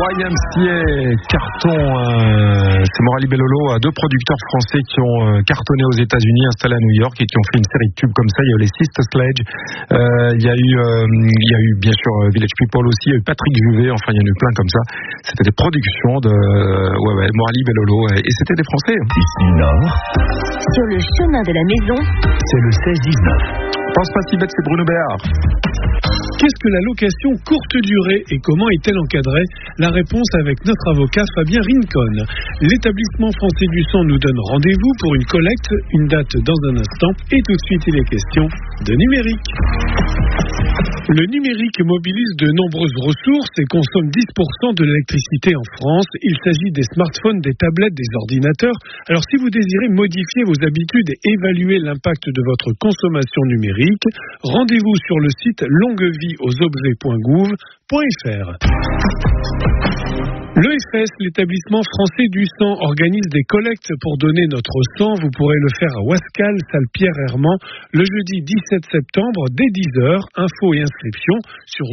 YMCA, carton, c'est Morali Bellolo, deux producteurs français qui ont cartonné aux États-Unis, installés à New York et qui ont fait une série de tubes comme ça. Il y a eu les Sister Sledge, il y a eu bien sûr Village People aussi, il y a eu Patrick Juvet, enfin il y en a eu plein comme ça. C'était des productions de Morali Bellolo et c'était des Français. Ici Nord, sur le chemin de la maison, c'est le 16-19. Pense pas si bête, c'est Bruno Béard. Qu'est-ce que la location courte durée et comment est-elle encadrée? La réponse avec notre avocat Fabien Rincon. L'établissement français du sang nous donne rendez-vous pour une collecte, une date dans un instant et tout de suite il est question de numérique. Le numérique mobilise de nombreuses ressources et consomme 10% de l'électricité en France. Il s'agit des smartphones, des tablettes, des ordinateurs. Alors si vous désirez modifier vos habitudes et évaluer l'impact de votre consommation numérique, rendez-vous sur le site longuevieauxobjets.gouv.fr. L'EFS, l'établissement français du sang, organise des collectes pour donner notre sang. Vous pourrez le faire à Wascal, salle Pierre-Hermand, le jeudi 17 septembre dès 10h. Infos et inscriptions sur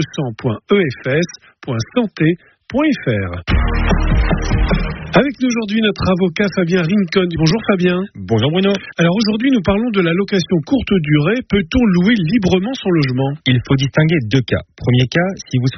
dondesang.efs.santé.fr. Avec nous aujourd'hui notre avocat Fabien Rincon. Bonjour Fabien. Bonjour Bruno. Alors aujourd'hui nous parlons de la location courte durée. Peut-on louer librement son logement? Il faut distinguer deux cas. Premier cas, si vous souhaitez